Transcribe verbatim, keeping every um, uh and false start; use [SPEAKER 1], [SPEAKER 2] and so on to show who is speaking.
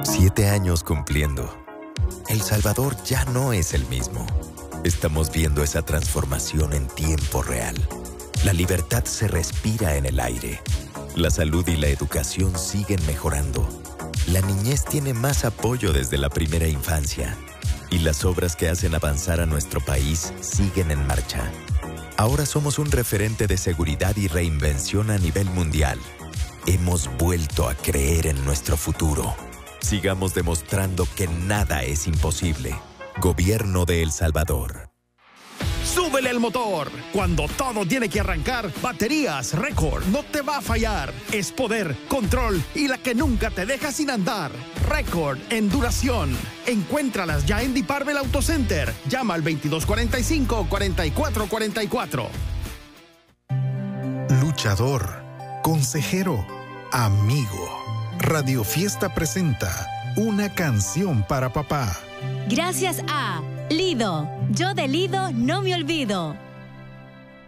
[SPEAKER 1] Siete años cumpliendo. El Salvador ya no es el mismo. Estamos viendo esa transformación en tiempo real. La libertad se respira en el aire. La salud y la educación siguen mejorando. La niñez tiene más apoyo desde la primera infancia. Y las obras que hacen avanzar a nuestro país siguen en marcha. Ahora somos un referente de seguridad y reinvención a nivel mundial. Hemos vuelto a creer en nuestro futuro. Sigamos demostrando que nada es imposible. Gobierno de El Salvador.
[SPEAKER 2] ¡Súbele el motor! Cuando todo tiene que arrancar, Baterías Record no te va a fallar. Es poder, control y la que nunca te deja sin andar. Record en duración. Encuéntralas ya en Diparvel Auto Center. Llama al veintidós cuarenta y cinco, cuarenta y cuatro cuarenta y cuatro.
[SPEAKER 3] Luchador, consejero, amigo. Radio Fiesta presenta Una canción para papá.
[SPEAKER 4] Gracias a Lido. Yo de Lido no me olvido.